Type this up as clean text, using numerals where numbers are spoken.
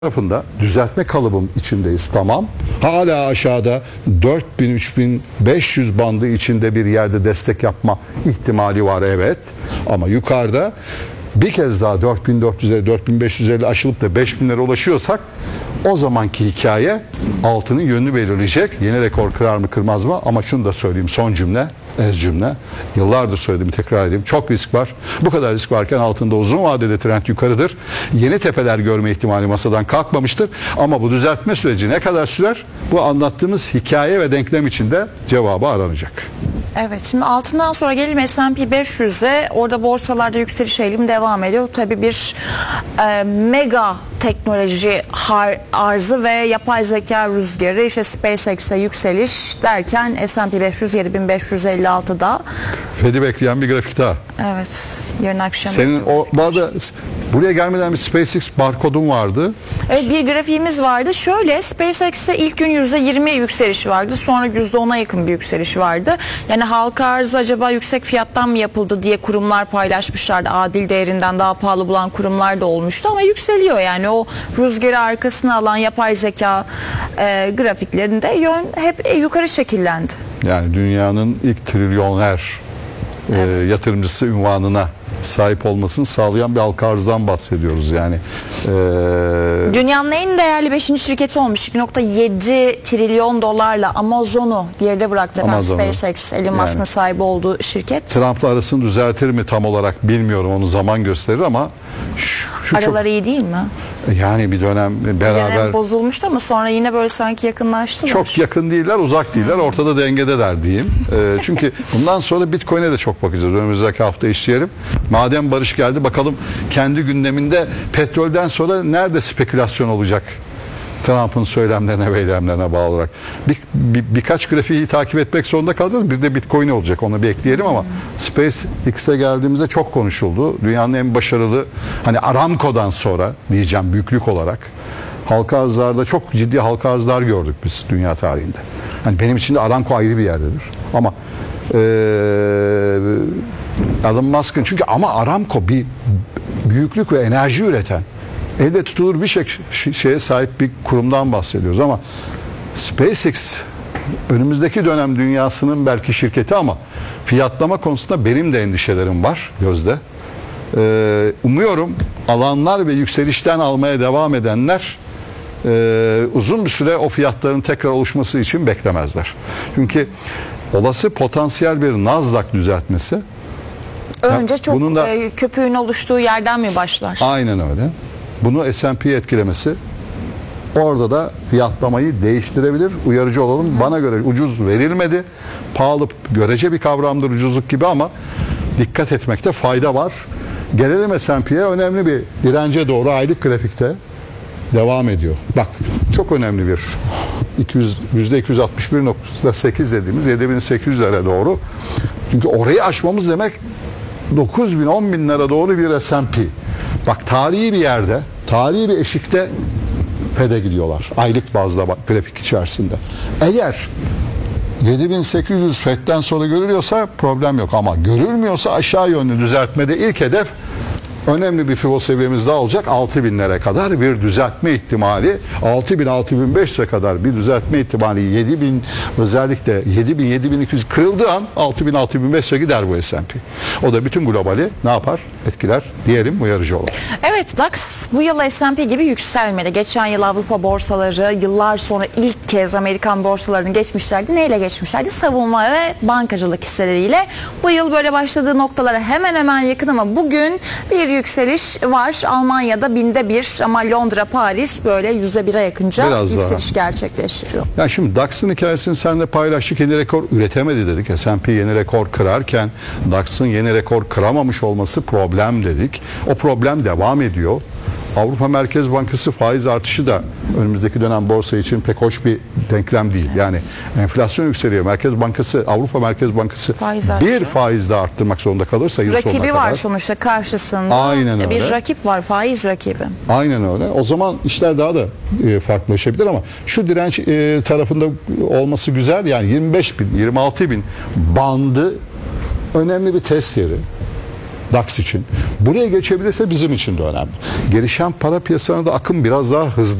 tarafında düzeltme kalıbım içindeyiz, tamam. Hala aşağıda 4000-3500 bandı içinde bir yerde destek yapma ihtimali var, evet. Ama yukarıda bir kez daha 4400'e 4550 aşılıp da 5000'lere ulaşıyorsak o zamanki hikaye altının yönünü belirleyecek. Yeni rekor kırar mı kırmaz mı? Ama şunu da söyleyeyim, son cümle, ez cümle. Yıllardır söylediğimi tekrar edeyim. Çok risk var. Bu kadar risk varken altında uzun vadede trend yukarıdır. Yeni tepeler görme ihtimali masadan kalkmamıştır. Ama bu düzeltme süreci ne kadar sürer? Bu anlattığımız hikaye ve denklem içinde cevabı aranacak. Evet, şimdi altından sonra gelelim S&P 500'e. Orada borsalarda yükseliş eğilim devam ediyor. Tabii bir mega teknoloji arzı ve yapay zeka rüzgarı, işte SpaceX'e yükseliş derken S&P 500 7556'da. Fed'i bekleyen bir grafik daha. Evet, yarın akşam. Senin o arada buraya gelmeden bir SpaceX barkodun vardı. Evet, bir grafiğimiz vardı. Şöyle, SpaceX'te ilk gün %20 yükseliş vardı. Sonra %10'a yakın bir yükseliş vardı. Yani halka arzı acaba yüksek fiyattan mı yapıldı diye kurumlar paylaşmışlardı. Adil değerinden daha pahalı bulan kurumlar da olmuştu ama yükseliyor. Yani o rüzgarı arkasına alan yapay zeka grafiklerinde yön hep yukarı şekillendi. Yani dünyanın ilk trilyoner yatırımcısı unvanına sahip olmasını sağlayan bir halka arzdan bahsediyoruz yani. Dünyanın en değerli 5. şirketi olmuş. 2.7 trilyon dolarla Amazon'u geride bıraktı. SpaceX, Elon Musk'ın yani sahibi olduğu şirket. Trump'la arasını düzeltir mi tam olarak bilmiyorum. Onu zaman gösterir ama şu araları iyi değil mi? Yani bir dönem beraber yani bozulmuştu ama sonra yine böyle sanki yakınlaştılar. Çok yakın değiller, uzak değiller, ortada dengedeler diyeyim. Çünkü bundan sonra Bitcoin'e de çok bakacağız. Önümüzdeki hafta işleyelim. Madem barış geldi, bakalım kendi gündeminde petrolden sonra nerede spekülasyon olacak? Trump'ın söylemlerine ve eylemlerine bağlı olarak. Birkaç grafiği takip etmek zorunda kalacağız. Bir de Bitcoin olacak. Onu bir ekleyelim ama SpaceX'e geldiğimizde çok konuşuldu. Dünyanın en başarılı, hani Aramco'dan sonra diyeceğim büyüklük olarak, halka arzlarda çok ciddi halka arzlar gördük biz dünya tarihinde. Hani benim için de Aramco ayrı bir yerdedir. Ama Elon Musk'ın, çünkü ama Aramco bir büyüklük ve enerji üreten, elde tutulur bir şeye sahip bir kurumdan bahsediyoruz ama SpaceX önümüzdeki dönem dünyasının belki şirketi ama fiyatlama konusunda benim de endişelerim var Gözde. Umuyorum alanlar ve yükselişten almaya devam edenler uzun bir süre o fiyatların tekrar oluşması için beklemezler. Çünkü olası potansiyel bir Nasdaq düzeltmesi önce çok bunun da köpüğün oluştuğu yerden mi başlar? Aynen öyle. Bunu S&P'ye etkilemesi orada da fiyatlamayı değiştirebilir. Uyarıcı olalım. Bana göre ucuz verilmedi. Pahalı görece bir kavramdır ucuzluk gibi ama dikkat etmekte fayda var. Gelelim S&P'ye, önemli bir dirence doğru aylık grafikte devam ediyor. Bak, çok önemli bir %261.8 dediğimiz 7.800'lere doğru. Çünkü orayı aşmamız demek 9.000-10.000'lere doğru bir S&P. Bak, tarihi bir yerde, tarihi bir eşikte Fed'e gidiyorlar. Aylık bazda bak, grafik içerisinde. Eğer 7.800 Fed'den sonra görülüyorsa problem yok ama görülmüyorsa aşağı yönlü düzeltmede ilk hedef önemli bir pivot seviyemiz daha olacak. 6.000'lere kadar bir düzeltme ihtimali, 6.000-6.500'e kadar bir düzeltme ihtimali, 7.000 özellikle 7.000-7.200 kırıldığı an 6.000-6.500'e gider bu S&P. O da bütün globali ne yapar? Etkiler diyelim, uyarıcı olarak. Evet, DAX bu yıl S&P gibi yükselmedi. Geçen yıl Avrupa borsaları yıllar sonra ilk kez Amerikan borsalarını geçmişlerdi. Neyle geçmişlerdi? Savunma ve bankacılık hisseleriyle. Bu yıl böyle başladığı noktalara hemen hemen yakın ama bugün bir yükseliş var. Almanya'da 1/1000 ama Londra, Paris böyle %1'e yakınca biraz yükseliş gerçekleştiriyor. Yani şimdi DAX'ın hikayesini seninle paylaştık. Yeni rekor üretemedi dedik. S&P yeni rekor kırarken DAX'ın yeni rekor kıramamış olması problem dedik. O problem devam ediyor. Avrupa Merkez Bankası faiz artışı da önümüzdeki dönem borsa için pek hoş bir denklem değil. Yani enflasyon yükseliyor. Avrupa Merkez Bankası bir faiz daha arttırmak zorunda kalırsa yıl sonuna kadar. Rakibi var sonuçta karşısında. Aynen öyle. Bir rakip var, faiz rakibi. Aynen öyle. O zaman işler daha da farklılaşabilir ama şu direnç tarafında olması güzel. Yani 25.000, 26.000 bandı önemli bir test yeri. DAX için. Buraya geçebilirse bizim için de önemli. Gelişen para piyasalarına da akım biraz daha hızlı